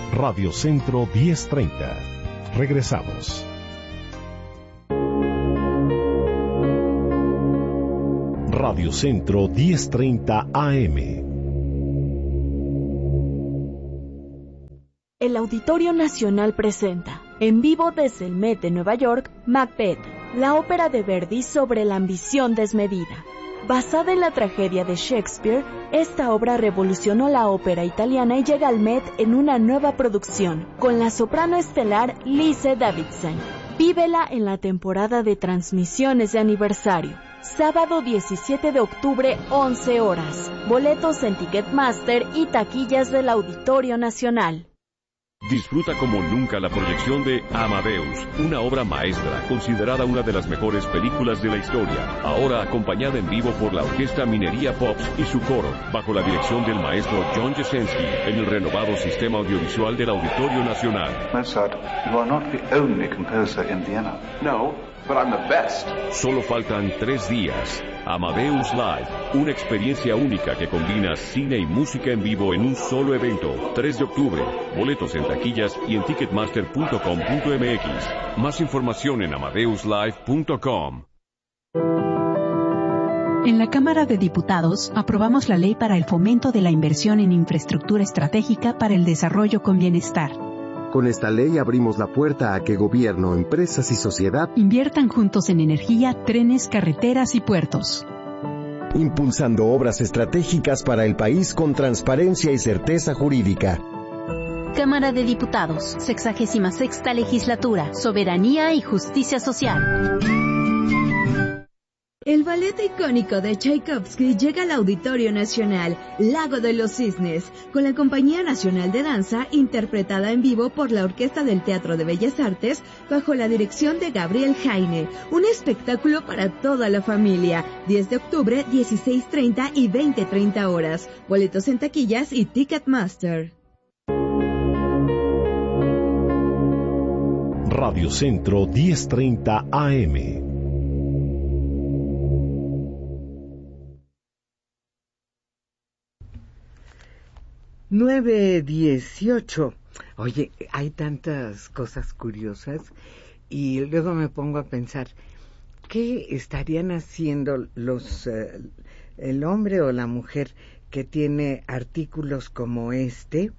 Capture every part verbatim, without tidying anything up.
Radio Centro diez treinta. Regresamos. Radio Centro diez treinta A M. El Auditorio Nacional presenta, en vivo desde el Met de Nueva York, Macbeth, la ópera de Verdi sobre la ambición desmedida. Basada en la tragedia de Shakespeare, esta obra revolucionó la ópera italiana y llega al Met en una nueva producción, con la soprano estelar Lise Davidsen. Vívela en la temporada de transmisiones de aniversario. Sábado diecisiete de octubre, once horas. Boletos en Ticketmaster y taquillas del Auditorio Nacional. Disfruta como nunca la proyección de Amadeus, una obra maestra, considerada una de las mejores películas de la historia, ahora acompañada en vivo por la Orquesta Minería Pops y su coro, bajo la dirección del maestro John Jasenski, en el renovado sistema audiovisual del Auditorio Nacional. Mozart, you are not the only composer in Vienna. No, but I'm the best. Solo faltan tres días. Amadeus Live, una experiencia única que combina cine y música en vivo en un solo evento. tres de octubre. Boletos en taquillas y en ticketmaster punto com punto m x. Más información en amadeus live punto com. En la Cámara de Diputados aprobamos la Ley para el Fomento de la Inversión en Infraestructura Estratégica para el Desarrollo con Bienestar. Con esta ley abrimos la puerta a que gobierno, empresas y sociedad inviertan juntos en energía, trenes, carreteras y puertos, impulsando obras estratégicas para el país con transparencia y certeza jurídica. Cámara de Diputados, sexagésima sexta Legislatura, Soberanía y Justicia Social. El ballet icónico de Tchaikovsky llega al Auditorio Nacional, Lago de los Cisnes, con la Compañía Nacional de Danza, interpretada en vivo por la Orquesta del Teatro de Bellas Artes, bajo la dirección de Gabriel Jaine. Un espectáculo para toda la familia. diez de octubre, dieciséis treinta y veinte treinta horas. Boletos en taquillas y Ticketmaster. Radio Centro diez treinta A M. nueve dieciocho. Oye, hay tantas cosas curiosas y luego me pongo a pensar, ¿qué estarían haciendo los uh, el hombre o la mujer que tiene artículos como este?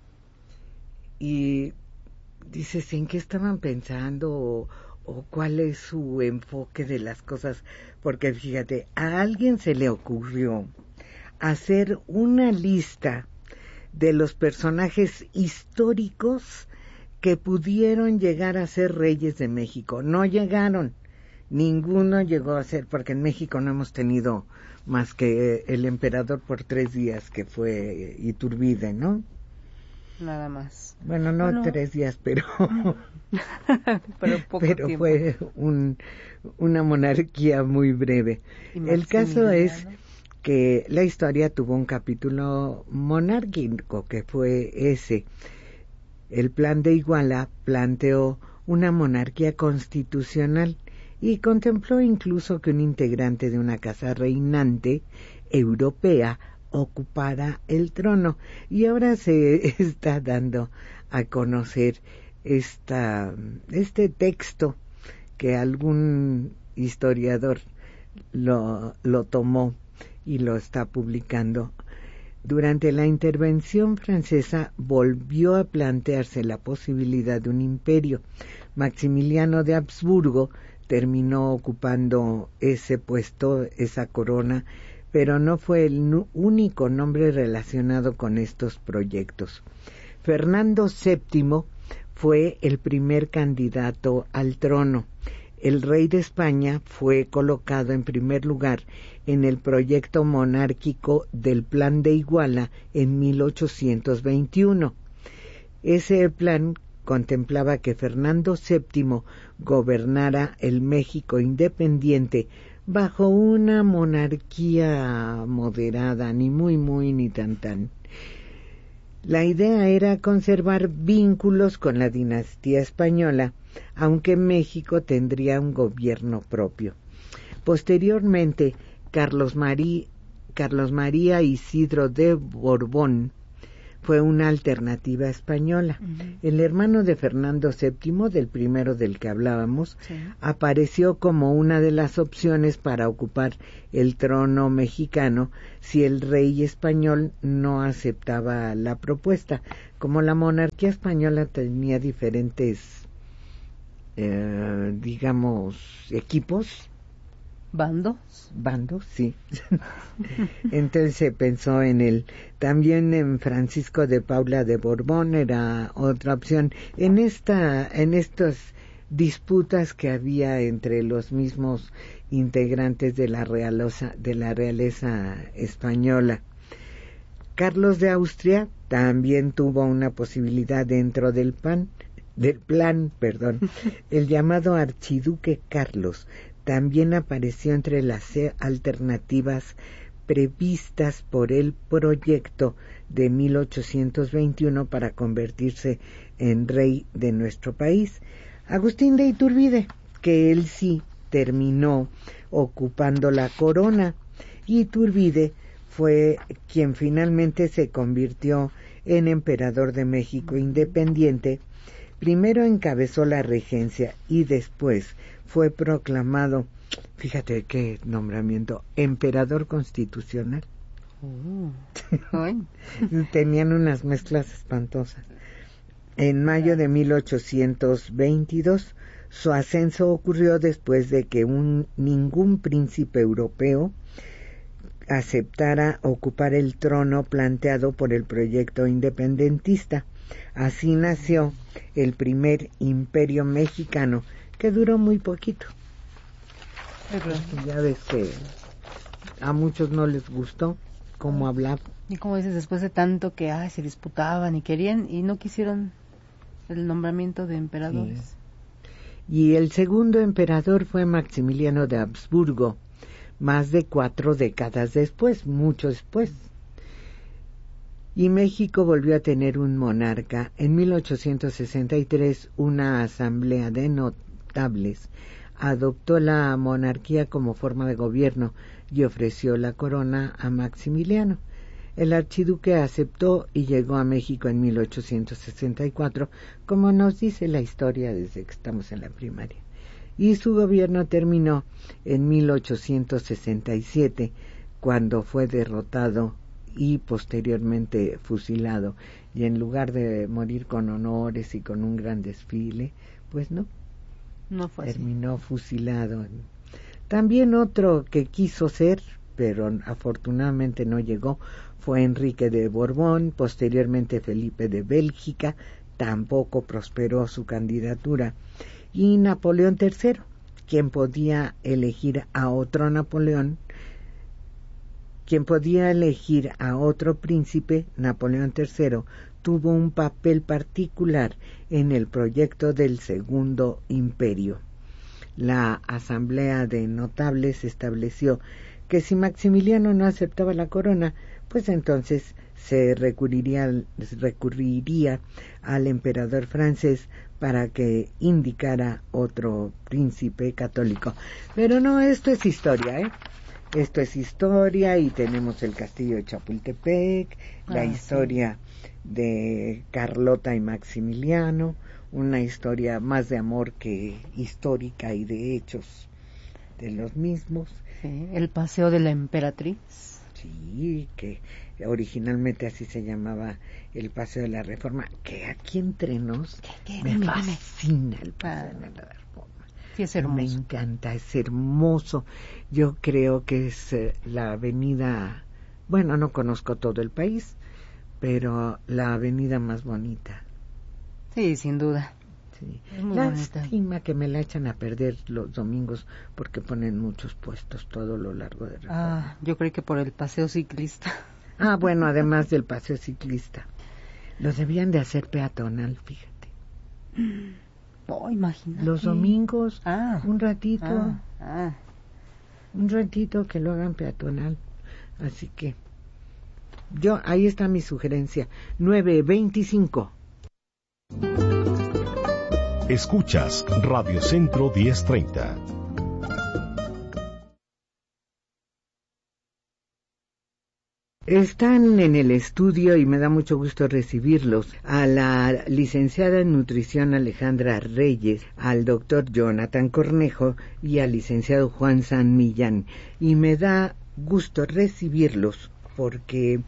Y dices, ¿en qué estaban pensando o, o cuál es su enfoque de las cosas? Porque fíjate, a alguien se le ocurrió hacer una lista de los personajes históricos que pudieron llegar a ser reyes de México. No llegaron, ninguno llegó a ser, porque en México no hemos tenido más que el emperador por tres días, que fue Iturbide, ¿no? Nada más. Bueno, no bueno. tres días, pero pero, poco pero tiempo. Fue un, una monarquía muy breve. El caso es que la historia tuvo un capítulo monárquico, que fue ese. El Plan de Iguala planteó una monarquía constitucional y contempló incluso que un integrante de una casa reinante europea ocupara el trono. Y ahora se está dando a conocer esta, este texto que algún historiador lo, lo tomó y lo está publicando. Durante la intervención francesa volvió a plantearse la posibilidad de un imperio. Maximiliano de Habsburgo terminó ocupando ese puesto, esa corona, pero no fue el único nombre relacionado con estos proyectos. Fernando séptimo fue el primer candidato al trono. El rey de España fue colocado en primer lugar en el proyecto monárquico del Plan de Iguala en mil ochocientos veintiuno. Ese plan contemplaba que Fernando séptimo gobernara el México independiente bajo una monarquía moderada, ni muy muy ni tan tan. La idea era conservar vínculos con la dinastía española, aunque México tendría un gobierno propio. Posteriormente, Carlos María, Carlos María Isidro de Borbón fue una alternativa española. Uh-huh. El hermano de Fernando séptimo, del primero del que hablábamos, sí. apareció como una de las opciones para ocupar el trono mexicano si el rey español no aceptaba la propuesta. Como la monarquía española tenía diferentes, eh, digamos, equipos, ¿Bandos? Bandos, sí. Entonces se pensó en él. También en Francisco de Paula de Borbón era otra opción. En esta, en estas disputas que había entre los mismos integrantes de la realeza, de la realeza española. Carlos de Austria también tuvo una posibilidad dentro del pan, del plan, perdón, el llamado archiduque Carlos. También apareció entre las alternativas previstas por el proyecto de mil ochocientos veintiuno para convertirse en rey de nuestro país. Agustín de Iturbide, que él sí terminó ocupando la corona. Iturbide fue quien finalmente se convirtió en emperador de México independiente. Primero encabezó la regencia y después fue proclamado, fíjate qué nombramiento, emperador constitucional. Oh. Tenían unas mezclas espantosas. En mayo de mil ochocientos veintidós, su ascenso ocurrió después de que un, ningún príncipe europeo aceptara ocupar el trono planteado por el proyecto independentista. Así nació el primer imperio mexicano, que duró muy poquito. Pero ya ves que a muchos no les gustó cómo hablaba. Y como dices, después de tanto que ay, se disputaban y querían y no quisieron el nombramiento de emperadores. Sí. Y el segundo emperador fue Maximiliano de Habsburgo, más de cuatro décadas después, mucho después. Y México volvió a tener un monarca. En mil ochocientos sesenta y tres, una asamblea de notables adoptó la monarquía como forma de gobierno y ofreció la corona a Maximiliano. El archiduque aceptó y llegó a México en mil ochocientos sesenta y cuatro, como nos dice la historia desde que estamos en la primaria. Y su gobierno terminó en mil ochocientos sesenta y siete, cuando fue derrotado y posteriormente fusilado. Y en lugar de morir con honores y con un gran desfile, pues no, no fue terminó así. Fusilado. También otro que quiso ser, pero afortunadamente no llegó, fue Enrique de Borbón, posteriormente Felipe de Bélgica, tampoco prosperó su candidatura, y Napoleón tercero, quien podía elegir a otro Napoleón, quien podía elegir a otro príncipe. Napoleón tercero tuvo un papel particular en el proyecto del Segundo Imperio. La Asamblea de Notables estableció que si Maximiliano no aceptaba la corona, pues entonces se recurriría, recurriría al emperador francés para que indicara otro príncipe católico. Pero no, esto es historia, ¿eh? Esto es historia y tenemos el castillo de Chapultepec, ah, la historia sí. de Carlota y Maximiliano, una historia más de amor que histórica y de hechos de los mismos. Sí, el paseo de la emperatriz. Sí, que originalmente así se llamaba el Paseo de la Reforma, que aquí entre nos ¿Qué, qué, me dime, fascina el Paseo ah, de la Reforma. Sí, es hermoso. Me encanta, es hermoso. Yo creo que es eh, la avenida, bueno, no conozco todo el país, pero la avenida más bonita. Sí, sin duda. Sí. Es muy Lástima bonita. Que me la echan a perder los domingos porque ponen muchos puestos todo lo largo de Reforma. Ah, yo creo que por el paseo ciclista. Ah, bueno, además del paseo ciclista. Lo debían de hacer peatonal, fíjate. Oh, imagínate. Los domingos, ah, un ratito, ah, ah. un ratito que lo hagan peatonal. Así que, yo, ahí está mi sugerencia, nueve veinticinco. Escuchas Radio Centro diez treinta. Están en el estudio y me da mucho gusto recibirlos a la licenciada en nutrición Alejandra Reyes, al doctor Jonathan Cornejo y al licenciado Juan San Millán. Y me da gusto recibirlos porque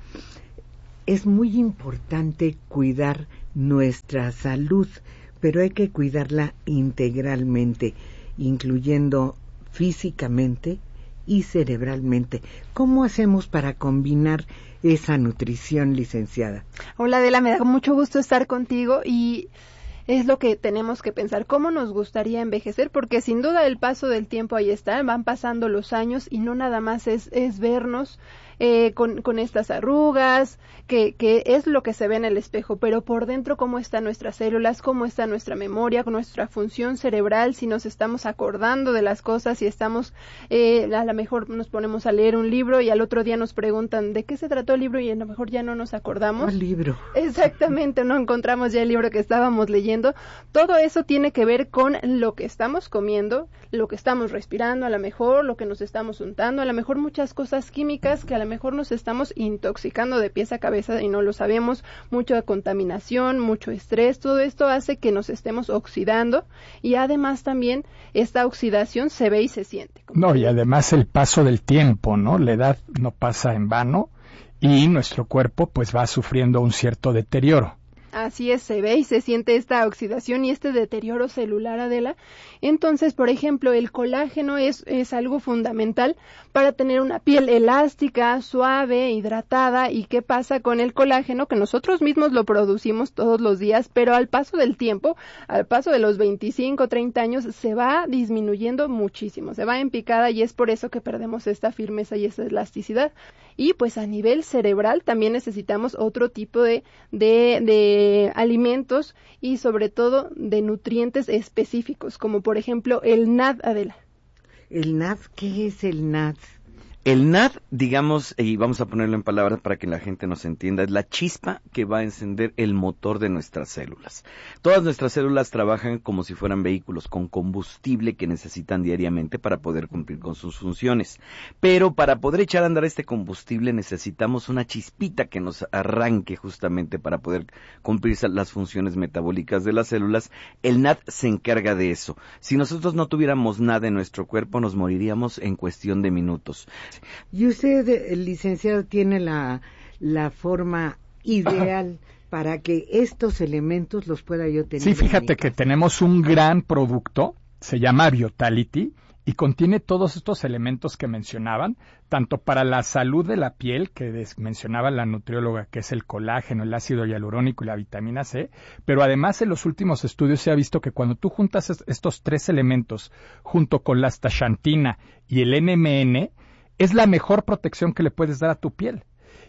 es muy importante cuidar nuestra salud, pero hay que cuidarla integralmente, incluyendo físicamente y cerebralmente. ¿Cómo hacemos para combinar esa nutrición, licenciada? Hola Adela, me da mucho gusto estar contigo y es lo que tenemos que pensar, cómo nos gustaría envejecer, porque sin duda el paso del tiempo ahí está, van pasando los años y no nada más es, es vernos eh, con, con estas arrugas, que, que es lo que se ve en el espejo, pero por dentro cómo están nuestras células, cómo está nuestra memoria, con nuestra función cerebral, si nos estamos acordando de las cosas, si estamos, eh, a lo mejor nos ponemos a leer un libro y al otro día nos preguntan de qué se trató el libro y a lo mejor ya no nos acordamos. El libro. Exactamente, no encontramos ya el libro que estábamos leyendo. Todo eso tiene que ver con lo que estamos comiendo, lo que estamos respirando, a lo mejor lo que nos estamos untando, a lo mejor muchas cosas químicas que a lo mejor nos estamos intoxicando de pies a cabeza y no lo sabemos, mucha contaminación, mucho estrés, todo esto hace que nos estemos oxidando y además también esta oxidación se ve y se siente. No, y además el paso del tiempo, ¿no? La edad no pasa en vano y nuestro cuerpo pues va sufriendo un cierto deterioro. Así es, se ve y se siente esta oxidación y este deterioro celular, Adela. Entonces, por ejemplo, el colágeno es, es algo fundamental para tener una piel elástica, suave, hidratada. ¿Y qué pasa con el colágeno? Que nosotros mismos lo producimos todos los días, pero al paso del tiempo, al paso de los veinticinco, treinta años, se va disminuyendo muchísimo, se va en picada y es por eso que perdemos esta firmeza y esta elasticidad. Y pues a nivel cerebral también necesitamos otro tipo de, de, de alimentos y sobre todo de nutrientes específicos, como por ejemplo el N A D, Adela. ¿El N A D? ¿Qué es el N A D? El N A D, digamos, y vamos a ponerlo en palabras para que la gente nos entienda, es la chispa que va a encender el motor de nuestras células. Todas nuestras células trabajan como si fueran vehículos con combustible que necesitan diariamente para poder cumplir con sus funciones. Pero para poder echar a andar este combustible necesitamos una chispita que nos arranque justamente para poder cumplir las funciones metabólicas de las células. El N A D se encarga de eso. Si nosotros no tuviéramos nada en nuestro cuerpo, nos moriríamos en cuestión de minutos. Y usted, el licenciado, tiene la, la forma ideal para que estos elementos los pueda yo tener. Sí, fíjate que tenemos un gran producto, se llama Vitality, y contiene todos estos elementos que mencionaban, tanto para la salud de la piel, que mencionaba la nutrióloga, que es el colágeno, el ácido hialurónico y la vitamina C, pero además en los últimos estudios se ha visto que cuando tú juntas estos tres elementos junto con la astaxantina y el N M N, es la mejor protección que le puedes dar a tu piel.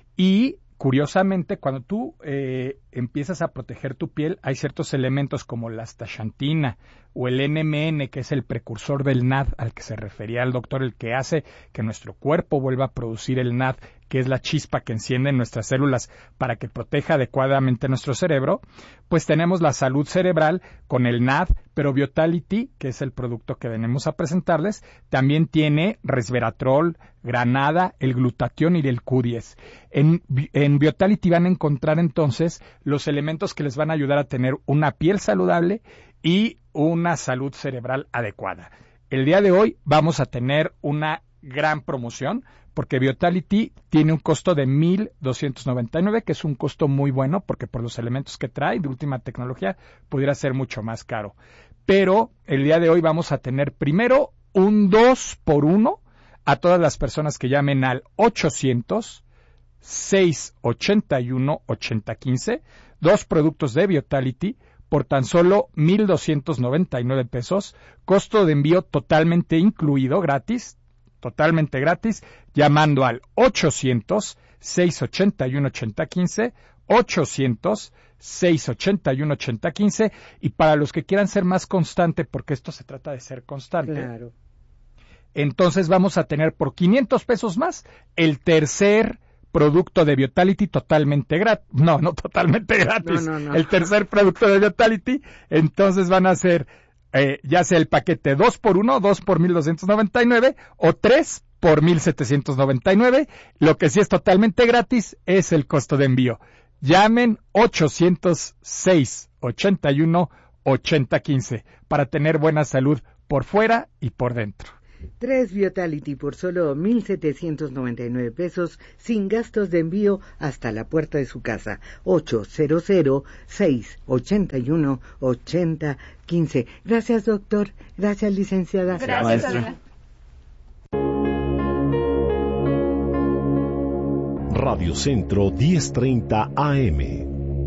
Y, curiosamente, cuando tú eh, empiezas a proteger tu piel, hay ciertos elementos como la astaxantina o el N M N, que es el precursor del N A D al que se refería el doctor, el que hace que nuestro cuerpo vuelva a producir el N A D, que es la chispa que enciende en nuestras células para que proteja adecuadamente nuestro cerebro. Pues tenemos la salud cerebral con el N A D, pero Vitality, que es el producto que venimos a presentarles, también tiene resveratrol, granada, el glutatión y el Q diez. En, en Vitality van a encontrar entonces los elementos que les van a ayudar a tener una piel saludable y una salud cerebral adecuada. El día de hoy vamos a tener una gran promoción porque Vitality tiene un costo de mil doscientos noventa y nueve, que es un costo muy bueno porque por los elementos que trae de última tecnología pudiera ser mucho más caro. Pero el día de hoy vamos a tener primero un dos por uno a todas las personas que llamen al ochocientos, seiscientos ochenta y uno, ochenta quince, dos productos de Vitality por tan solo mil doscientos noventa y nueve pesos, costo de envío totalmente incluido, gratis, totalmente gratis, llamando al ochocientos, seiscientos ochenta y uno, ochenta quince, ochocientos, seiscientos ochenta y uno, ochenta quince, y para los que quieran ser más constante, porque esto se trata de ser constante, claro. Entonces vamos a tener por quinientos pesos más el tercer producto de Vitality totalmente gratis. No, no totalmente gratis. No, no, no. El tercer producto de Vitality. Entonces van a ser eh, ya sea el paquete dos por uno, dos por mil doscientos noventa y nueve o tres por mil setecientos noventa y nueve. Lo que sí es totalmente gratis es el costo de envío. Llamen ochocientos seis, ochenta y uno, ochenta quince para tener buena salud por fuera y por dentro. Tres Vitality por solo mil setecientos noventa y nueve pesos, sin gastos de envío hasta la puerta de su casa. ochocientos seis, ochenta y uno, ochenta quince. Gracias, doctor. Gracias, licenciada. Gracias, maestra. Radio Centro diez treinta A M.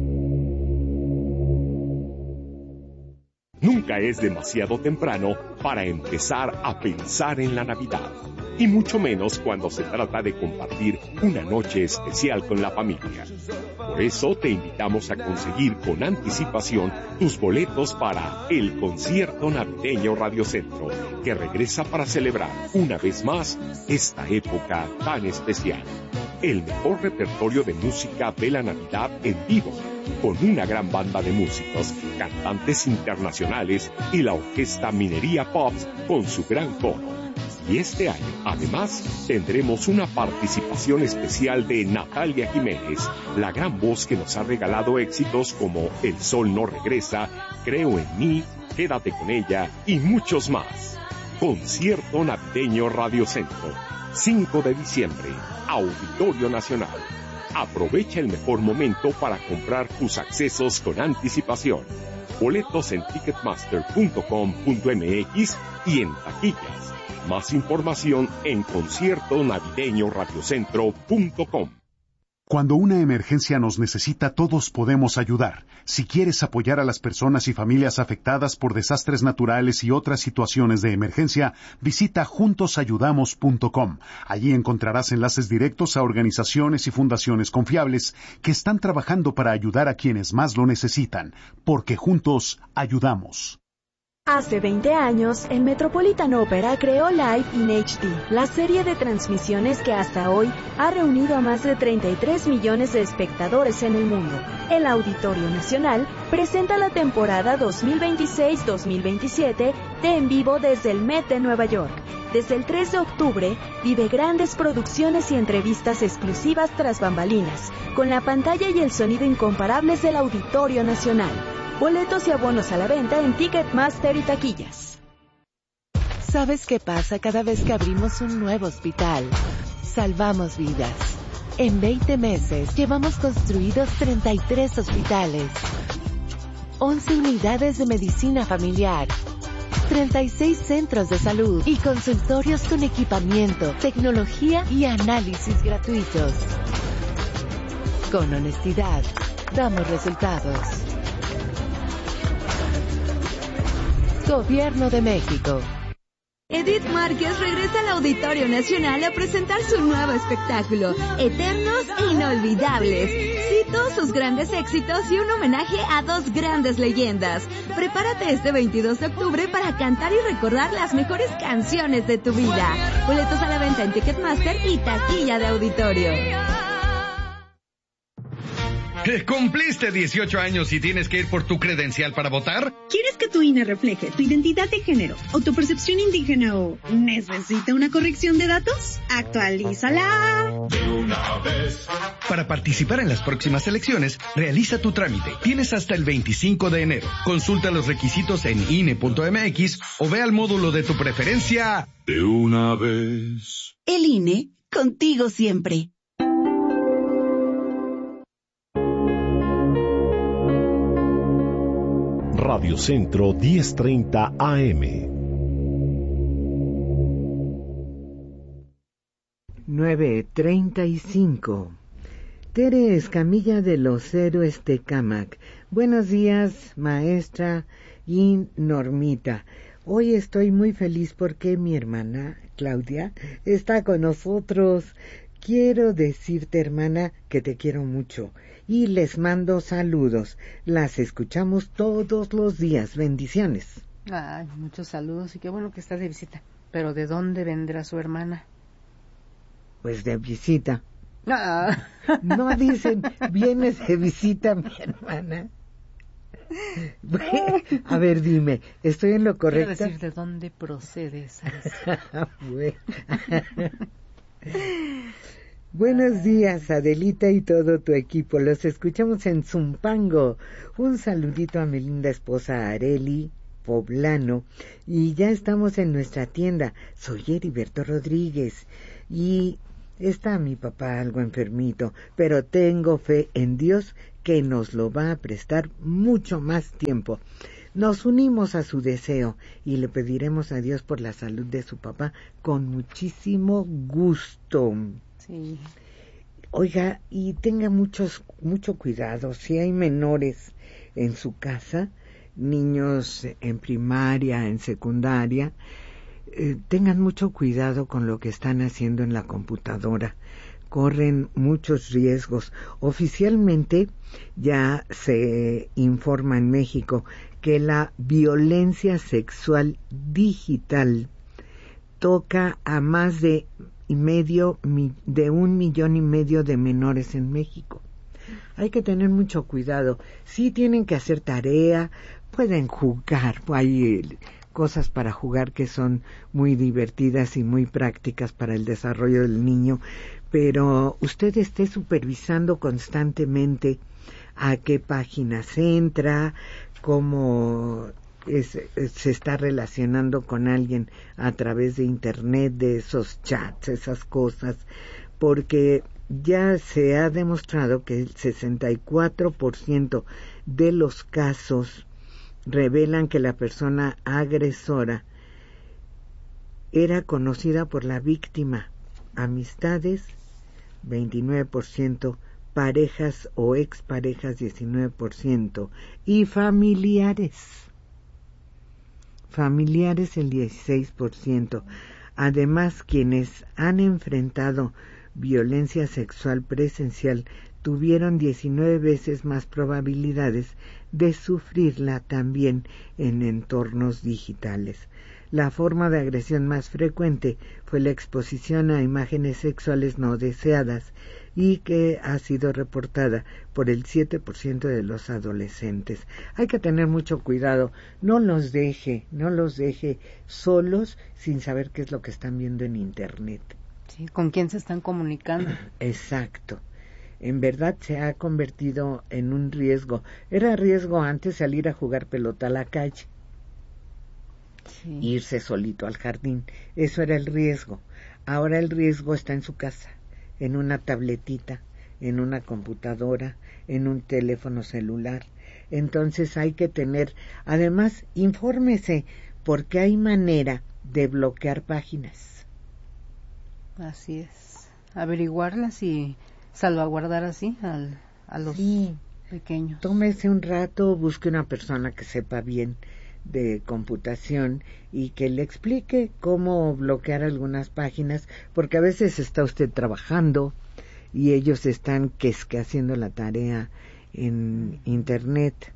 Nunca es demasiado temprano para empezar a pensar en la Navidad, y mucho menos cuando se trata de compartir una noche especial con la familia. Por eso te invitamos a conseguir con anticipación tus boletos para el concierto navideño Radio Centro, que regresa para celebrar una vez más esta época tan especial. El mejor repertorio de música de la Navidad en vivo, con una gran banda de músicos, cantantes internacionales y la orquesta Minería Pops con su gran coro. Y este año, además, tendremos una participación especial de Natalia Jiménez, la gran voz que nos ha regalado éxitos como El Sol No Regresa, Creo en Mí, Quédate con Ella y muchos más. Concierto Navideño Radio Centro, cinco de diciembre, Auditorio Nacional. Aprovecha el mejor momento para comprar tus accesos con anticipación. Boletos en ticketmaster punto com punto m x y en taquillas. Más información en concierto navideño radiocentro punto com. Cuando una emergencia nos necesita, todos podemos ayudar. Si quieres apoyar a las personas y familias afectadas por desastres naturales y otras situaciones de emergencia, visita juntos ayudamos punto com. Allí encontrarás enlaces directos a organizaciones y fundaciones confiables que están trabajando para ayudar a quienes más lo necesitan, porque juntos ayudamos. Hace veinte años, el Metropolitan Opera creó Live in H D, la serie de transmisiones que hasta hoy ha reunido a más de treinta y tres millones de espectadores en el mundo. El Auditorio Nacional presenta la temporada dos mil veintiséis dos mil veintisiete de En Vivo desde el Met de Nueva York. Desde el tres de octubre, vive grandes producciones y entrevistas exclusivas tras bambalinas, con la pantalla y el sonido incomparables del Auditorio Nacional. Boletos y abonos a la venta en Ticketmaster y taquillas. ¿Sabes qué pasa cada vez que abrimos un nuevo hospital? Salvamos vidas. En veinte meses llevamos construidos treinta y tres hospitales, once unidades de medicina familiar, treinta y seis centros de salud y consultorios con equipamiento, tecnología y análisis gratuitos. Con honestidad, damos resultados. Gobierno de México. Edith Márquez regresa al Auditorio Nacional a presentar su nuevo espectáculo, Eternos e Inolvidables. Sí, todos sus grandes éxitos y un homenaje a dos grandes leyendas. Prepárate este veintidós de octubre para cantar y recordar las mejores canciones de tu vida. Boletos a la venta en Ticketmaster y taquilla de auditorio. ¿Cumpliste dieciocho años y tienes que ir por tu credencial para votar? ¿Quieres que tu I N E refleje tu identidad de género, autopercepción indígena o necesita una corrección de datos? ¡Actualízala! De una vez. Para participar en las próximas elecciones, realiza tu trámite. Tienes hasta el veinticinco de enero. Consulta los requisitos en I N E punto m x o ve al módulo de tu preferencia. De una vez. El I N E, contigo siempre. Radio Centro diez treinta A M. nueve treinta y cinco. Tere Escamilla de los Héroes Tecámac. Buenos días, maestra y Normita. Hoy estoy muy feliz porque mi hermana, Claudia, está con nosotros. Quiero decirte, hermana, que te quiero mucho y les mando saludos. Las escuchamos todos los días. Bendiciones. Ay, muchos saludos y qué bueno que estás de visita. Pero ¿de dónde vendrá su hermana? Pues de visita. Ah. No dicen, vienes de visita mi hermana. A ver, dime, ¿estoy en lo correcto? Quiero decir de dónde procede esa bueno. Buenos días, Adelita y todo tu equipo. Los escuchamos en Zumpango. Un saludito a mi linda esposa Areli Poblano. Y ya estamos en nuestra tienda. Soy Heriberto Rodríguez. Y está mi papá algo enfermito, pero tengo fe en Dios que nos lo va a prestar mucho más tiempo. Nos unimos a su deseo y le pediremos a Dios por la salud de su papá con muchísimo gusto. Sí. Oiga, y tenga muchos, mucho cuidado. Si hay menores en su casa, niños en primaria, en secundaria, eh, tengan mucho cuidado con lo que están haciendo en la computadora. Corren muchos riesgos. Oficialmente ya se informa en México que la violencia sexual digital toca a más de y medio de un millón y medio de menores en México. Hay que tener mucho cuidado. Sí tienen que hacer tarea, pueden jugar, hay cosas para jugar que son muy divertidas y muy prácticas para el desarrollo del niño, pero usted esté supervisando constantemente a qué páginas entra, cómo Es, es, se está relacionando con alguien a través de internet, de esos chats, esas cosas, porque ya se ha demostrado que el sesenta y cuatro por ciento de los casos revelan que la persona agresora era conocida por la víctima. Amistades, veintinueve por ciento, parejas o exparejas, diecinueve por ciento, y familiares. Familiares el dieciséis por ciento. Además, quienes han enfrentado violencia sexual presencial tuvieron diecinueve veces más probabilidades de sufrirla también en entornos digitales. La forma de agresión más frecuente fue la exposición a imágenes sexuales no deseadas y que ha sido reportada por el siete por ciento de los adolescentes. Hay que tener mucho cuidado, no los deje, no los deje solos sin saber qué es lo que están viendo en internet. Sí, ¿con quién se están comunicando? Exacto. En verdad se ha convertido en un riesgo. Era riesgo antes salir a jugar pelota a la calle. Sí. Irse solito al jardín. Eso era el riesgo. Ahora el riesgo está en su casa, en una tabletita, en una computadora, en un teléfono celular. Entonces hay que tener, además, infórmese, porque hay manera de bloquear páginas. Así es, averiguarlas y salvaguardar así al, a los sí. pequeños. Tómese un rato, busque una persona que sepa bien de computación y que le explique cómo bloquear algunas páginas, porque a veces está usted trabajando y ellos están que es que haciendo la tarea en internet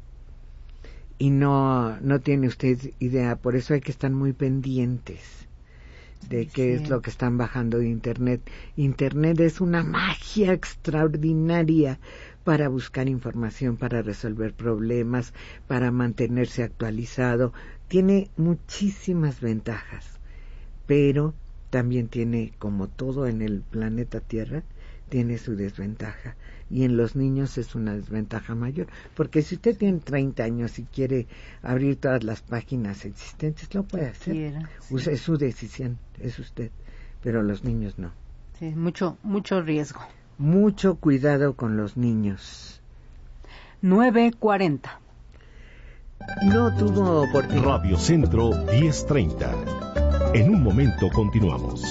y no no tiene usted idea. Por eso hay que estar muy pendientes de sí, qué sí. es lo que están bajando de internet. Internet es una magia extraordinaria para buscar información, para resolver problemas, para mantenerse actualizado. Tiene muchísimas ventajas, pero también tiene, como todo en el planeta Tierra, tiene su desventaja. Y en los niños es una desventaja mayor, porque si usted tiene treinta años y quiere abrir todas las páginas existentes, lo puede hacer. Quiera, sí. Es su decisión, es usted, pero los niños no. Sí, mucho, mucho riesgo. Mucho cuidado con los niños. nueve cuarenta. No tuvo oportunidad. Radio Centro diez treinta. En un momento continuamos.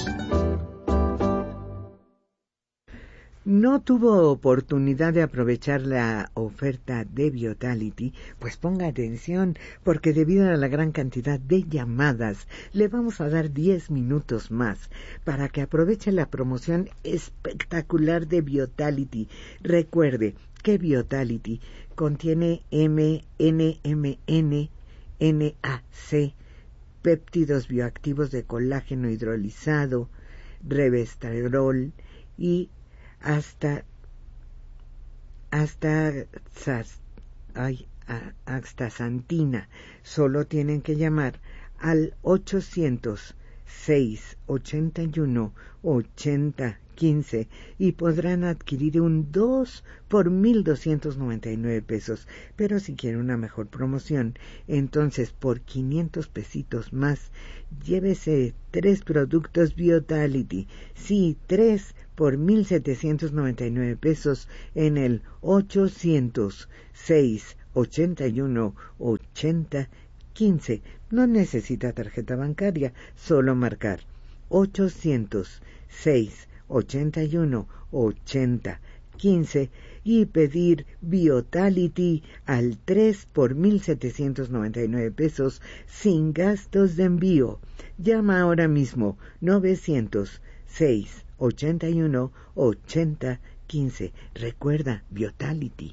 No tuvo oportunidad de aprovechar la oferta de Vitality, pues ponga atención, porque debido a la gran cantidad de llamadas, le vamos a dar diez minutos más para que aproveche la promoción espectacular de Vitality. Recuerde que Vitality contiene M N M N, N A C, péptidos bioactivos de colágeno hidrolizado, resveratrol y hasta hasta ay, astaxantina. Solo tienen que llamar al ochocientos, seiscientos ochenta y uno, ochenta quince y podrán adquirir un dos por mil doscientos noventa y nueve pesos. Pero si quieren una mejor promoción, entonces por quinientos pesitos más, llévese tres productos Vitality. Sí, tres por mil setecientos noventa y nueve pesos en el ochocientos, seiscientos ochenta y uno, ochenta quince. No necesita tarjeta bancaria, solo marcar ochocientos, seiscientos ochenta y uno, ochenta quince y pedir Vitality al tres por mil setecientos noventa y nueve pesos sin gastos de envío. Llama ahora mismo novecientos, seiscientos ochenta y uno, ochenta quince. Recuerda, Vitality.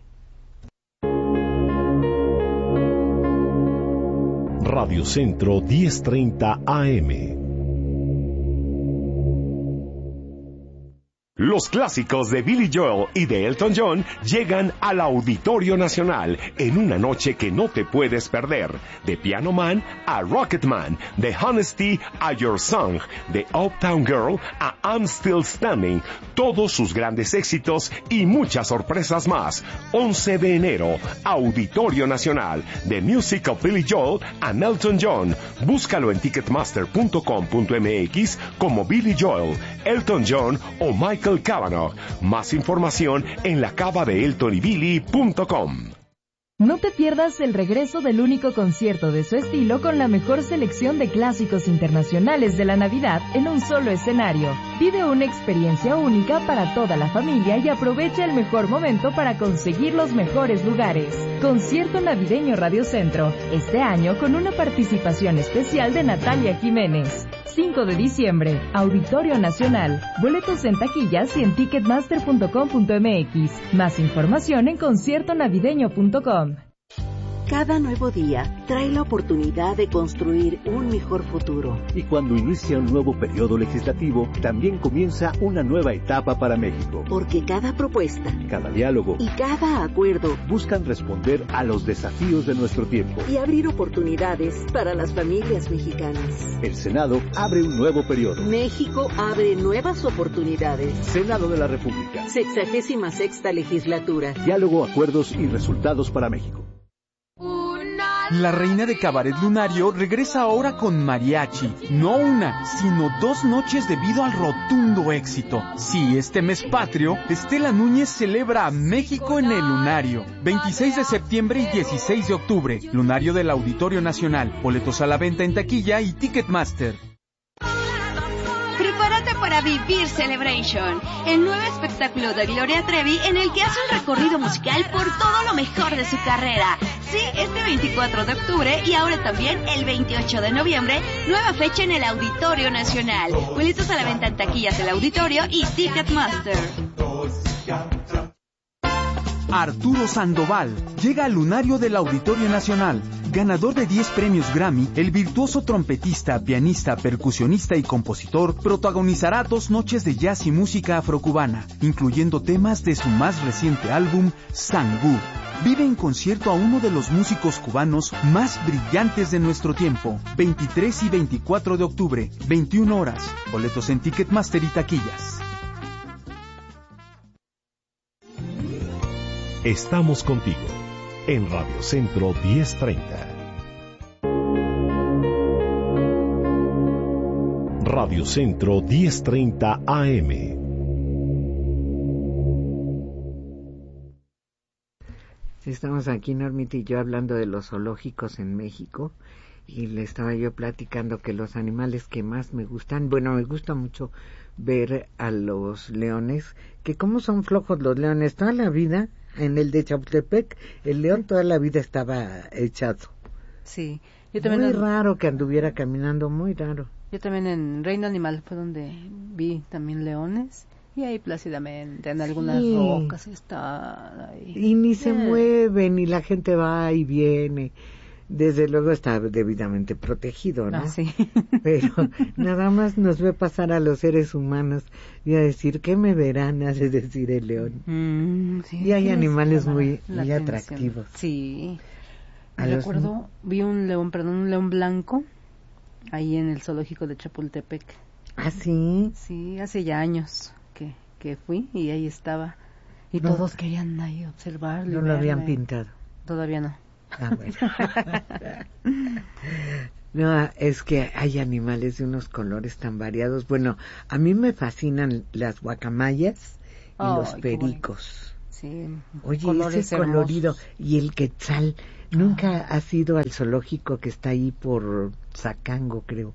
Radio Centro diez treinta A M. Los clásicos de Billy Joel y de Elton John llegan al Auditorio Nacional en una noche que no te puedes perder. De Piano Man a Rocket Man, de Honesty a Your Song, de Uptown Girl a I'm Still Standing, todos sus grandes éxitos y muchas sorpresas más. once de enero, Auditorio Nacional, de Music of Billy Joel a Elton John. Búscalo en ticketmaster punto com punto m x como Billy Joel, Elton John o Michael Cavanaugh. Más información en la cava de elton y billy punto com. No te pierdas el regreso del único concierto de su estilo con la mejor selección de clásicos internacionales de la Navidad en un solo escenario. Vive una experiencia única para toda la familia y aprovecha el mejor momento para conseguir los mejores lugares. Concierto Navideño Radio Centro, este año con una participación especial de Natalia Jiménez. cinco de diciembre, Auditorio Nacional. Boletos en taquillas y en ticketmaster punto com punto m x. Más información en concierto navideño punto com. Cada nuevo día trae la oportunidad de construir un mejor futuro. Y cuando inicia un nuevo periodo legislativo, también comienza una nueva etapa para México. Porque cada propuesta, cada diálogo y cada acuerdo buscan responder a los desafíos de nuestro tiempo y abrir oportunidades para las familias mexicanas. El Senado abre un nuevo periodo. México abre nuevas oportunidades. Senado de la República. Sexagésima sexta legislatura. Diálogo, acuerdos y resultados para México. La reina de Cabaret Lunario regresa ahora con mariachi. No una, sino dos noches debido al rotundo éxito. Sí, este mes patrio, Estela Núñez celebra a México en el Lunario. veintiséis de septiembre y dieciséis de octubre. Lunario del Auditorio Nacional. Boletos a la venta en taquilla y Ticketmaster. Prepárate para vivir Celebration, el nuevo espectáculo de Gloria Trevi en el que hace un recorrido musical por todo lo mejor de su carrera. Sí, este veinticuatro de octubre y ahora también el veintiocho de noviembre, nueva fecha en el Auditorio Nacional. Boletos a la venta en taquillas del Auditorio y Ticketmaster. Arturo Sandoval llega al Lunario del Auditorio Nacional. Ganador de diez premios Grammy, el virtuoso trompetista, pianista, percusionista y compositor protagonizará dos noches de jazz y música afrocubana, incluyendo temas de su más reciente álbum, Sangú. Vive en concierto a uno de los músicos cubanos más brillantes de nuestro tiempo. veintitrés y veinticuatro de octubre, veintiuna horas. Boletos en Ticketmaster y taquillas. Estamos contigo en Radio Centro diez treinta. Radio Centro diez treinta A M. Estamos aquí, Normita y yo, hablando de los zoológicos en México, y le estaba yo platicando que los animales que más me gustan, bueno, me gusta mucho ver a los leones, que como son flojos los leones, toda la vida, en el de Chapultepec, el león toda la vida estaba echado. Sí, yo también. Muy en, raro que anduviera caminando, muy raro. Yo también en Reino Animal fue donde vi también leones. Y ahí plácidamente, en algunas sí. rocas están ahí. Y ni se eh. mueven, y la gente va y viene. Desde luego está debidamente protegido, ¿no? Ah, sí. Pero nada más nos ve pasar a los seres humanos y a decir, ¿qué me verán? Hace decir el león. Mm, sí, y hay sí, animales sí, muy, la, muy la atractivos. Sí. Recuerdo, los... vi un león, perdón, un león blanco ahí en el zoológico de Chapultepec. ¿Ah, sí? Sí, hace ya años que, que fui y ahí estaba. Y no, todos querían ahí observarlo. No lo habían pintado. Todavía no. Ah, bueno. No, es que hay animales de unos colores tan variados. Bueno, a mí me fascinan las guacamayas y oh, los pericos. Sí, oye, ese colorido hermosos. Y el quetzal. Nunca ah. has ido al zoológico que está ahí por Zacango, creo.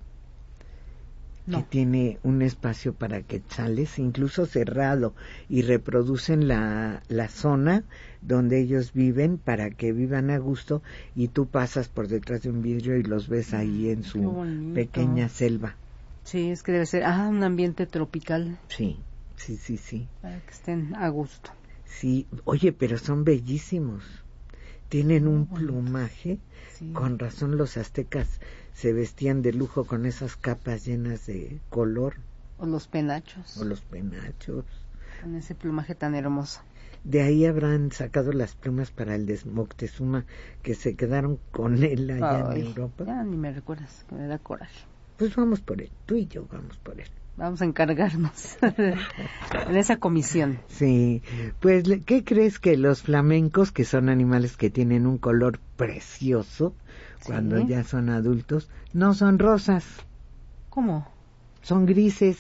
No. Que tiene un espacio para quetzales, incluso cerrado, y reproducen la, la zona donde ellos viven para que vivan a gusto, y tú pasas por detrás de un vidrio y los ves ahí en su pequeña selva. Sí, es que debe ser ah, un ambiente tropical. Sí, sí, sí, sí. Para que estén a gusto. Sí, oye, pero son bellísimos. Tienen un plumaje, sí. Con razón los aztecas se vestían de lujo con esas capas llenas de color. O los penachos. O los penachos. Con ese plumaje tan hermoso. De ahí habrán sacado las plumas para el de Moctezuma, que se quedaron con él allá Ay, en Europa. Ya ni me recuerdas, que me da coraje. Pues vamos por él, tú y yo vamos por él. Vamos a encargarnos en esa comisión. Sí, pues ¿qué crees que los flamencos, que son animales que tienen un color precioso, ¿sí? Cuando ya son adultos, no son rosas? ¿Cómo? Son grises.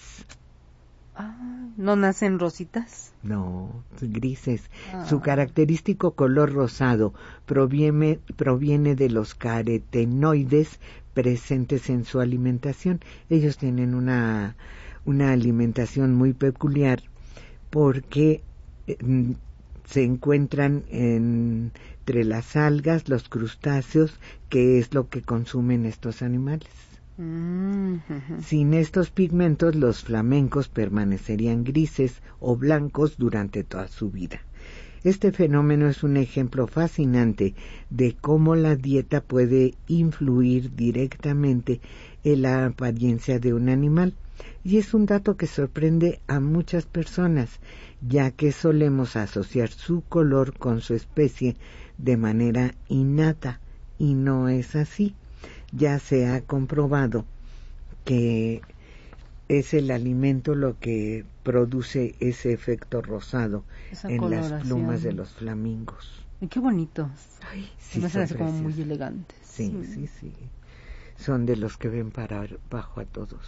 Ah, ¿no nacen rositas? No, grises. Ah. Su característico color rosado proviene, proviene de los carotenoides presentes en su alimentación. Ellos tienen una, una alimentación muy peculiar porque eh, se encuentran en, entre las algas, los crustáceos, que es lo que consumen estos animales. Mm-hmm. Sin estos pigmentos, los flamencos permanecerían grises o blancos durante toda su vida. Este fenómeno es un ejemplo fascinante de cómo la dieta puede influir directamente en la apariencia de un animal, y es un dato que sorprende a muchas personas, ya que solemos asociar su color con su especie de manera innata, y no es así. Ya se ha comprobado que es el alimento lo que produce ese efecto rosado Esa en las plumas de los flamingos. Y qué bonitos. Ay, sí, me hacen como muy elegantes. Sí, sí, sí, sí. Son de los que ven para abajo a todos.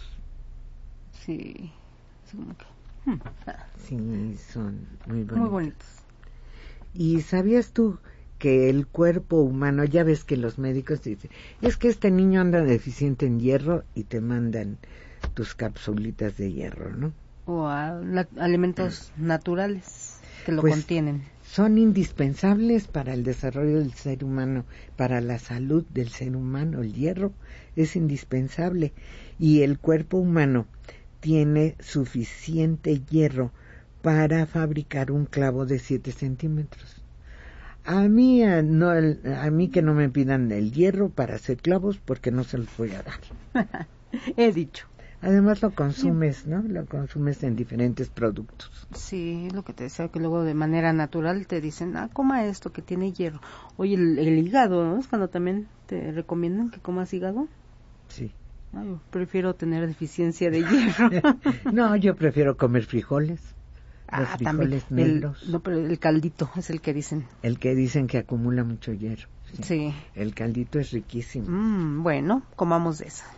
Sí. Así como que, hmm. Sí, son muy bonitos. Muy bonitos. ¿Y sabías tú que el cuerpo humano, ya ves que los médicos dicen, es que este niño anda deficiente en hierro, y te mandan tus capsulitas de hierro, ¿no? O a, la, alimentos mm. naturales que lo pues, contienen. Son indispensables para el desarrollo del ser humano, para la salud del ser humano. El hierro es indispensable, y el cuerpo humano tiene suficiente hierro para fabricar un clavo de siete centímetros. A mí, a, no, a mí que no me pidan el hierro para hacer clavos, porque no se los voy a dar. He dicho. Además lo consumes, ¿no? Lo consumes en diferentes productos. Sí, lo que te decía, que luego de manera natural te dicen, ah, coma esto que tiene hierro. Oye, el, el hígado, ¿no? Es cuando también te recomiendan que comas hígado. Sí. Ay, yo prefiero tener deficiencia de hierro. No, yo prefiero comer frijoles. Los ah, frijoles también. negros. El, no, pero el caldito es el que dicen. El que dicen que acumula mucho hierro. Sí. sí. El caldito es riquísimo. Mm, bueno, comamos de eso.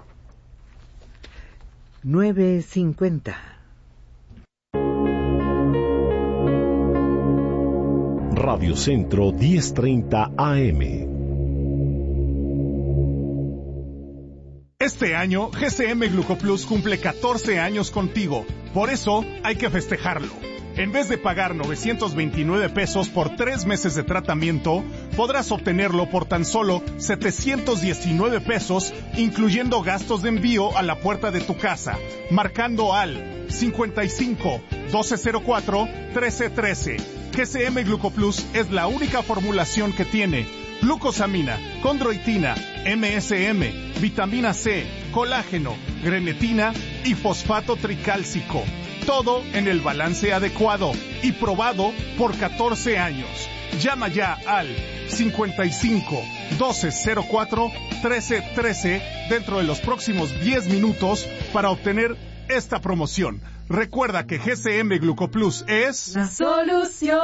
nueve cincuenta. Radio Centro diez treinta A M. Este año, G C M Glucoplus cumple catorce años contigo. Por eso, hay que festejarlo. En vez de pagar novecientos veintinueve pesos por tres meses de tratamiento, podrás obtenerlo por tan solo setecientos diecinueve pesos, incluyendo gastos de envío a la puerta de tu casa, marcando al cincuenta y cinco, doce cero cuatro, trece trece. G C M Glucoplus es la única formulación que tiene glucosamina, condroitina, M S M, vitamina C, colágeno, grenetina y fosfato tricálcico. Todo en el balance adecuado y probado por catorce años. Llama ya al cincuenta y cinco, doce cero cuatro, trece trece dentro de los próximos diez minutos para obtener esta promoción. Recuerda que G C M Glucoplus es la solución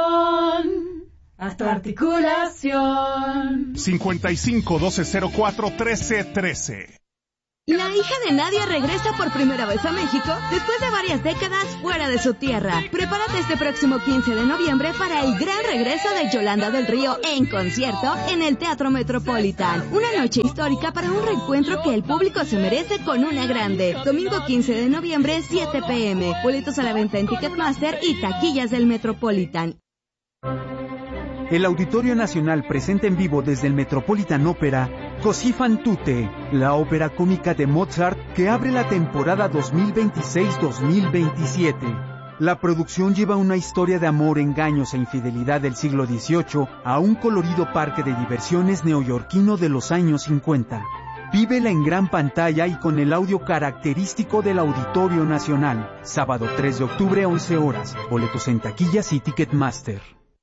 a tu articulación. cincuenta y cinco, doce cero cuatro, trece trece. La hija de Nadia regresa por primera vez a México después de varias décadas fuera de su tierra. Prepárate este próximo quince de noviembre para el gran regreso de Yolanda del Río en concierto en el Teatro Metropolitan. Una noche histórica para un reencuentro que el público se merece con una grande. Domingo quince de noviembre, siete pe eme. Boletos a la venta en Ticketmaster y taquillas del Metropolitan. El Auditorio Nacional presenta en vivo desde el Metropolitan Opera Così fan tutte, la ópera cómica de Mozart que abre la temporada dos mil veintiséis dos mil veintisiete. La producción lleva una historia de amor, engaños e infidelidad del siglo dieciocho a un colorido parque de diversiones neoyorquino de los años cincuenta. Vívela en gran pantalla y con el audio característico del Auditorio Nacional. Sábado tres de octubre, once horas. Boletos en taquillas y Ticketmaster.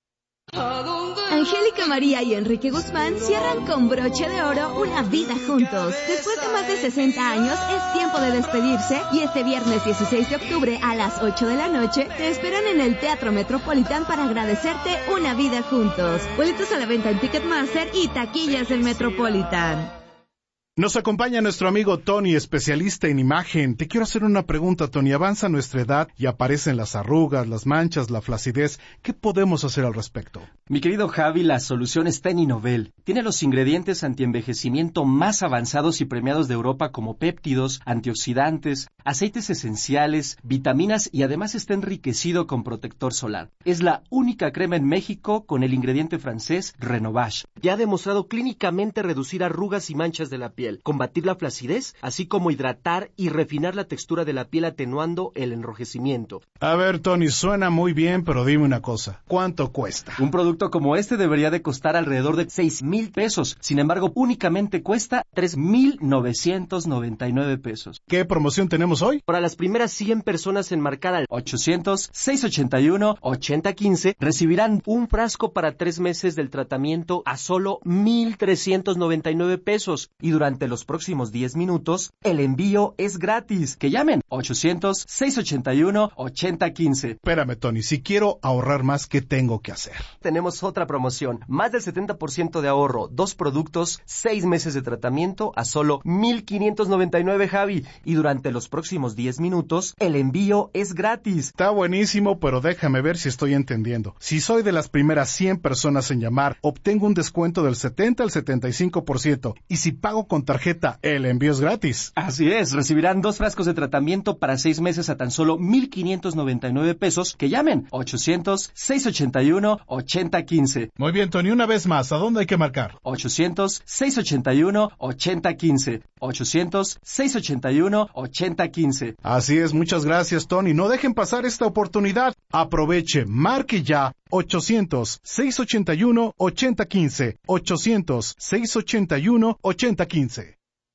Angélica María y Enrique Guzmán cierran con broche de oro una vida juntos. Después de más de sesenta años, es tiempo de despedirse y este viernes dieciséis de octubre a las ocho de la noche te esperan en el Teatro Metropolitan para agradecerte una vida juntos. Boletos a la venta en Ticketmaster y taquillas del Metropolitan. Nos acompaña nuestro amigo Tony, especialista en imagen. Te quiero hacer una pregunta, Tony. Avanza nuestra edad y aparecen las arrugas, las manchas, la flacidez. ¿Qué podemos hacer al respecto? Mi querido Javi, la solución está en Innovel. Tiene los ingredientes antienvejecimiento más avanzados y premiados de Europa como péptidos, antioxidantes, aceites esenciales, vitaminas y además está enriquecido con protector solar. Es la única crema en México con el ingrediente francés Renovage. Ya ha demostrado clínicamente reducir arrugas y manchas de la piel, combatir la flacidez, así como hidratar y refinar la textura de la piel atenuando el enrojecimiento. A ver, Tony, suena muy bien, pero dime una cosa. ¿Cuánto cuesta? Un producto como este debería de costar alrededor de seis mil pesos. Sin embargo, únicamente cuesta tres mil novecientos noventa y nueve pesos. ¿Qué promoción tenemos hoy? Para las primeras cien personas en marcar al ochocientos, seiscientos ochenta y uno, ochenta quince recibirán un frasco para tres meses del tratamiento a solo mil trescientos noventa y nueve pesos. Y durante los próximos diez minutos, el envío es gratis. Que llamen ochocientos, seiscientos ochenta y uno, ochenta quince. Espérame, Tony, si quiero ahorrar más, ¿qué tengo que hacer? Tenemos otra promoción. Más del setenta por ciento de ahorro. Dos productos, seis meses de tratamiento a solo mil quinientos noventa y nueve, Javi. Y durante los próximos diez minutos, el envío es gratis. Está buenísimo, pero déjame ver si estoy entendiendo. Si soy de las primeras cien personas en llamar, obtengo un descuento del setenta al setenta y cinco por ciento. Y si pago con tarjeta, el envío es gratis. Así es, recibirán dos frascos de tratamiento para seis meses a tan solo mil quinientos noventa y nueve pesos. Que llamen ochocientos, seiscientos ochenta y uno, ochenta quince. Muy bien, Tony, una vez más, ¿a dónde hay que marcar? ochocientos, seiscientos ochenta y uno, ochenta quince. ochocientos, seiscientos ochenta y uno, ochenta quince. Así es, muchas gracias, Tony. No dejen pasar esta oportunidad. Aproveche, marque ya. ochocientos, seiscientos ochenta y uno, ochenta quince. ochocientos, seiscientos ochenta y uno, ochenta quince.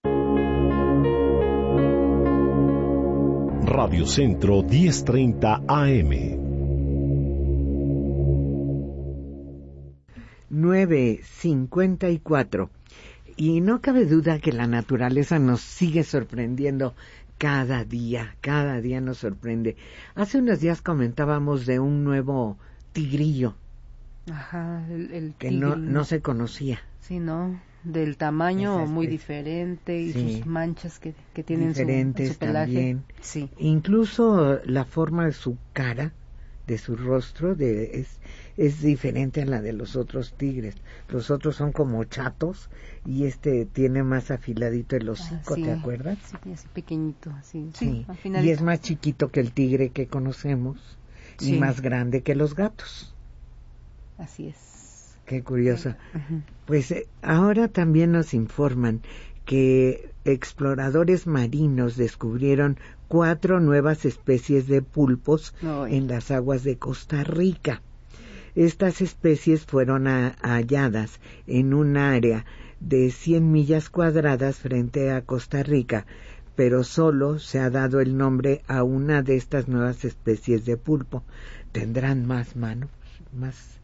Radio Centro diez treinta A M. nueve cincuenta y cuatro. Y no cabe duda que la naturaleza nos sigue sorprendiendo cada día, cada día nos sorprende. Hace unos días comentábamos de un nuevo tigrillo. Ajá, el, el que no, no se conocía. Sí, ¿no? Del tamaño Esas, muy es, diferente y sí, sus manchas que, que tienen diferentes su, su pelaje. También. Sí. Incluso la forma de su cara, de su rostro, de, es, es diferente a la de los otros tigres. Los otros son como chatos y este tiene más afiladito el hocico, ah, sí. ¿te acuerdas? Sí, así pequeñito, así. Sí, sí y es más chiquito que el tigre que conocemos y sí, más grande que los gatos. Así es. Qué curioso. Uh-huh. Pues eh, ahora también nos informan que exploradores marinos descubrieron cuatro nuevas especies de pulpos oh, en las aguas de Costa Rica. Estas especies fueron a, halladas en un área de cien millas cuadradas frente a Costa Rica, pero solo se ha dado el nombre a una de estas nuevas especies de pulpo. ¿Tendrán más manos? ¿Más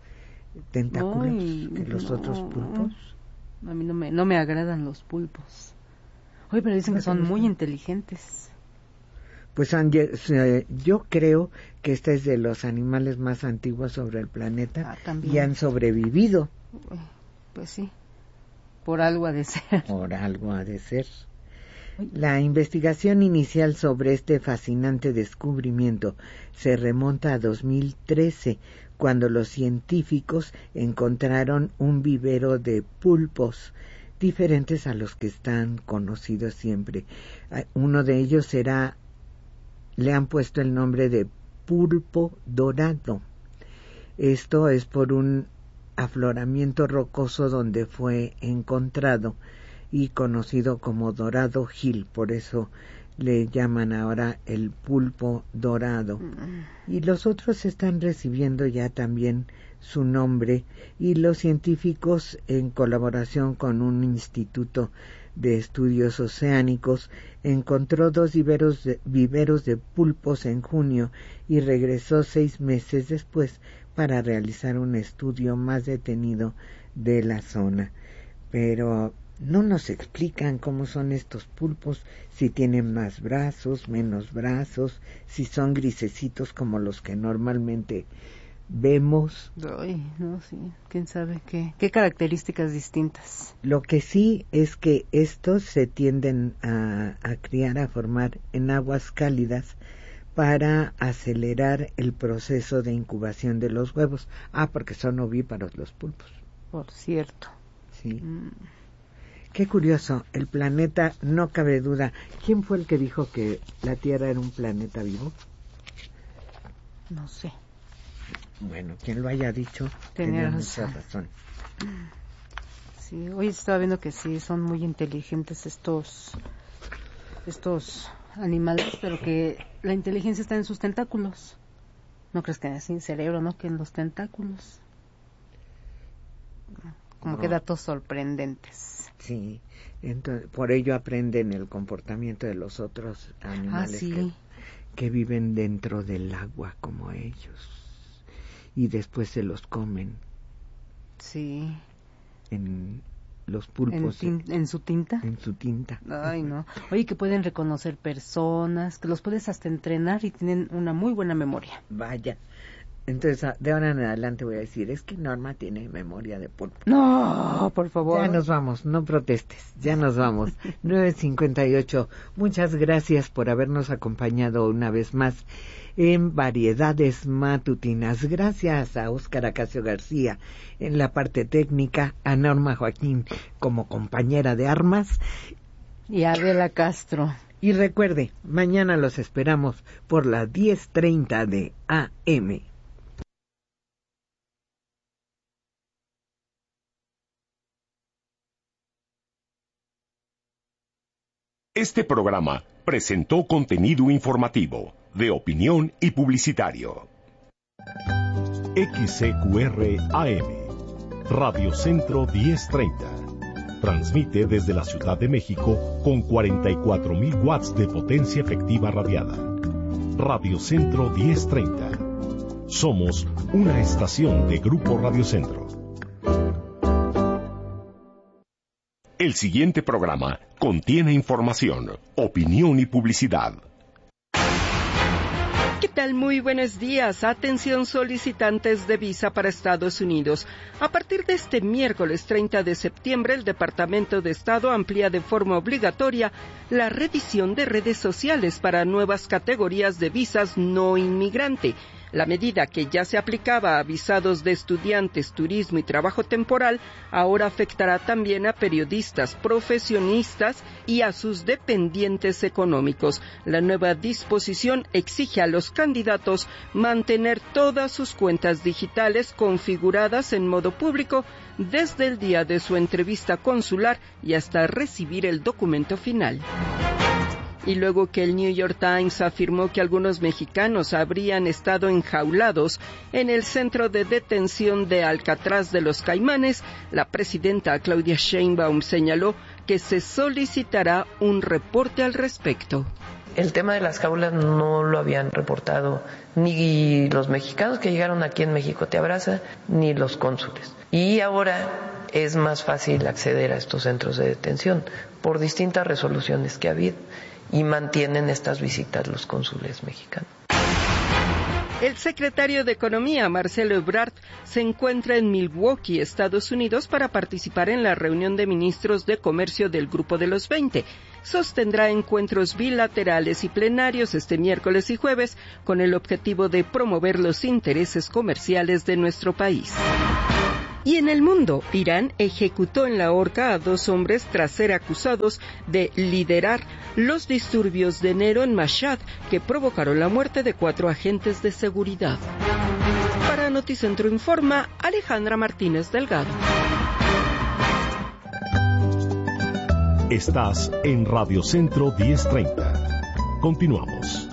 tentáculos Ay, que los no. otros pulpos. A mí no me, no me agradan los pulpos. Oye, pero dicen que son muy inteligentes. Pues yo creo que este es de los animales más antiguos sobre el planeta ah, y han sobrevivido. Pues sí, por algo ha de ser. Por algo ha de ser. La investigación inicial sobre este fascinante descubrimiento se remonta a dos mil trece, cuando los científicos encontraron un vivero de pulpos diferentes a los que están conocidos siempre. Uno de ellos era, le han puesto el nombre de pulpo dorado. Esto es por un afloramiento rocoso donde fue encontrado y conocido como Dorado Hill, por eso le llaman ahora el pulpo dorado. Y los otros están recibiendo ya también su nombre, y los científicos, en colaboración con un instituto de estudios oceánicos, encontró dos viveros de, viveros de pulpos en junio y regresó seis meses después para realizar un estudio más detenido de la zona. Pero no nos explican cómo son estos pulpos, si tienen más brazos, menos brazos, si son grisecitos como los que normalmente vemos. Ay, no, sí, quién sabe qué, qué características distintas. Lo que sí es que estos se tienden a, a criar, a formar en aguas cálidas para acelerar el proceso de incubación de los huevos. Ah, porque son ovíparos los pulpos. Por cierto. Sí. Mm. Qué curioso, el planeta, no cabe duda. ¿Quién fue el que dijo que la Tierra era un planeta vivo? No sé. Bueno, quien lo haya dicho tenía mucha razón. Sí, hoy estaba viendo que sí son muy inteligentes estos estos animales, pero que la inteligencia está en sus tentáculos. ¿No crees que es sin cerebro, no? Que en los tentáculos. Como no. Que datos sorprendentes. Sí, entonces, por ello aprenden el comportamiento de los otros animales ah, sí. que, que viven dentro del agua como ellos. Y después se los comen. Sí. En los pulpos. ¿En, tin, ¿En su tinta? En su tinta. Ay, no. Oye, que pueden reconocer personas, que los puedes hasta entrenar y tienen una muy buena memoria. Vaya. Entonces, de ahora en adelante voy a decir, es que Norma tiene memoria de pulpo. No, por favor. Ya nos vamos, no protestes, ya nos vamos. nueve cincuenta y ocho. Muchas gracias por habernos acompañado una vez más en Variedades Matutinas. Gracias a Óscar Acacio García en la parte técnica, a Norma Joaquín como compañera de armas. Y a Adela Castro. Y recuerde, mañana los esperamos por las diez treinta de A M. Este programa presentó contenido informativo, de opinión y publicitario. X C Q R A M, Radio Centro diez treinta. Transmite desde la Ciudad de México con cuarenta y cuatro mil watts de potencia efectiva radiada. Radio Centro diez treinta. Somos una estación de Grupo Radio Centro. El siguiente programa contiene información, opinión y publicidad. ¿Qué tal? Muy buenos días. Atención solicitantes de visa para Estados Unidos. A partir de este miércoles treinta de septiembre, el Departamento de Estado amplía de forma obligatoria la revisión de redes sociales para nuevas categorías de visas no inmigrante. La medida, que ya se aplicaba a visados de estudiantes, turismo y trabajo temporal, ahora afectará también a periodistas, profesionistas y a sus dependientes económicos. La nueva disposición exige a los candidatos mantener todas sus cuentas digitales configuradas en modo público desde el día de su entrevista consular y hasta recibir el documento final. Y luego que el New York Times afirmó que algunos mexicanos habrían estado enjaulados en el centro de detención de Alcatraz de los Caimanes, la presidenta Claudia Sheinbaum señaló que se solicitará un reporte al respecto. El tema de las jaulas no lo habían reportado ni los mexicanos que llegaron aquí en México Te Abraza, ni los cónsules. Y ahora es más fácil acceder a estos centros de detención por distintas resoluciones que ha habido y mantienen estas visitas los cónsules mexicanos. El secretario de Economía, Marcelo Ebrard, se encuentra en Milwaukee, Estados Unidos, para participar en la reunión de ministros de comercio del Grupo de los veinte. Sostendrá encuentros bilaterales y plenarios este miércoles y jueves con el objetivo de promover los intereses comerciales de nuestro país. Y en el mundo, Irán ejecutó en la horca a dos hombres tras ser acusados de liderar los disturbios de enero en Mashhad, que provocaron la muerte de cuatro agentes de seguridad. Para Noticentro Informa, Alejandra Martínez Delgado. Estás en Radio Centro diez treinta. Continuamos.